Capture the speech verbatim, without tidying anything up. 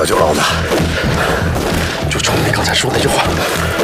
要就捞的，就冲你刚才说那句话。